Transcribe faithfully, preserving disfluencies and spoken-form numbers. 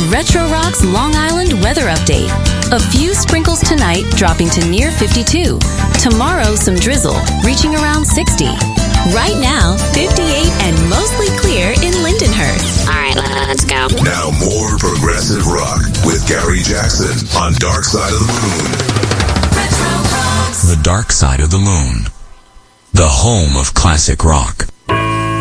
Retro Rock's Long Island weather update. A few sprinkles tonight, dropping to near fifty-two. Tomorrow, some drizzle, reaching around sixty. Right now, fifty-eight and mostly clear in Lindenhurst. All right, let's go. Now more progressive rock with Gary Jackson on Dark Side of the Moon. The Dark Side of the Moon. The home of classic rock.